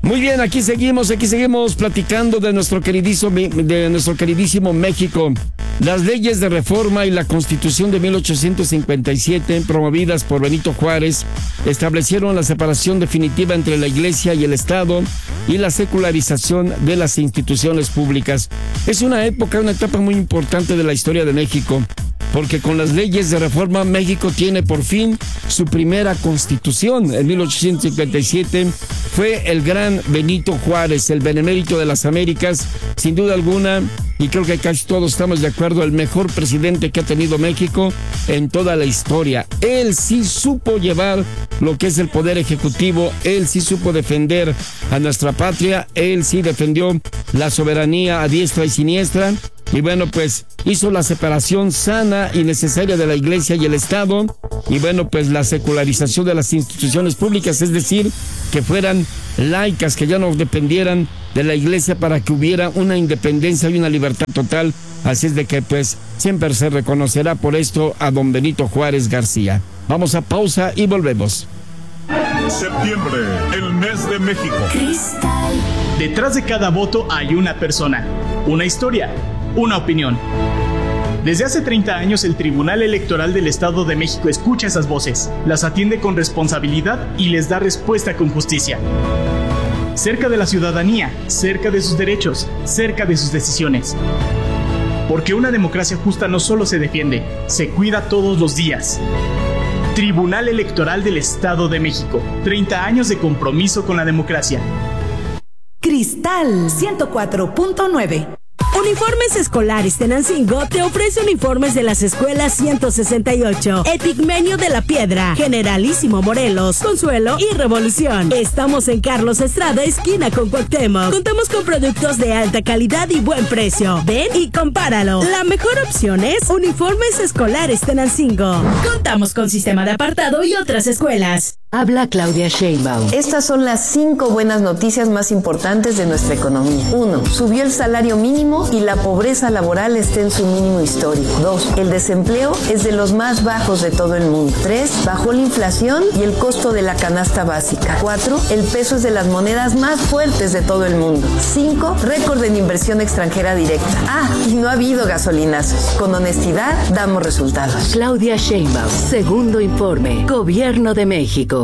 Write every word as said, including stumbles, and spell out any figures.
Muy bien, aquí seguimos, aquí seguimos platicando de nuestro queridísimo, de nuestro queridísimo México. Las leyes de reforma y la Constitución de mil ochocientos cincuenta y siete, promovidas por Benito Juárez, establecieron la separación definitiva entre la Iglesia y el Estado y la secularización de las instituciones públicas. Es una época, una etapa muy importante de la historia de México, porque con las leyes de reforma México tiene por fin su primera constitución. En mil ochocientos cincuenta y siete fue el gran Benito Juárez, el benemérito de las Américas, sin duda alguna, y creo que casi todos estamos de acuerdo, el mejor presidente que ha tenido México en toda la historia. Él sí supo llevar lo que es el poder ejecutivo, él sí supo defender a nuestra patria, él sí defendió la soberanía a diestra y siniestra. Y bueno, pues hizo la separación sana y necesaria de la Iglesia y el Estado. Y bueno, pues la secularización de las instituciones públicas, es decir, que fueran laicas, que ya no dependieran de la Iglesia para que hubiera una independencia y una libertad total. Así es de que pues siempre se reconocerá por esto a don Benito Juárez García. Vamos a pausa y volvemos. Septiembre, el mes de México. Cristal. Detrás de cada voto hay una persona, una historia, una opinión. Desde hace treinta años el Tribunal Electoral del Estado de México escucha esas voces, las atiende con responsabilidad y les da respuesta con justicia. Cerca de la ciudadanía, cerca de sus derechos, cerca de sus decisiones. Porque una democracia justa no solo se defiende, se cuida todos los días. Tribunal Electoral del Estado de México, treinta años de compromiso con la democracia. Cristal ciento cuatro punto nueve. Uniformes Escolares Tenancingo te ofrece uniformes de las escuelas ciento sesenta y ocho, Epigmenio de la Piedra, Generalísimo Morelos, Consuelo y Revolución. Estamos en Carlos Estrada, esquina con Cuauhtémoc. Contamos con productos de alta calidad y buen precio. Ven y compáralo. La mejor opción es Uniformes Escolares Tenancingo. Contamos con sistema de apartado y otras escuelas. Habla Claudia Sheinbaum. Estas son las cinco buenas noticias más importantes de nuestra economía. Uno, subió el salario mínimo y la pobreza laboral está en su mínimo histórico. Dos, el desempleo es de los más bajos de todo el mundo. Tres, bajó la inflación y el costo de la canasta básica. Cuatro, el peso es de las monedas más fuertes de todo el mundo. Cinco, récord en inversión extranjera directa. Ah, y no ha habido gasolinazos. Con honestidad damos resultados. Claudia Sheinbaum, segundo informe, Gobierno de México.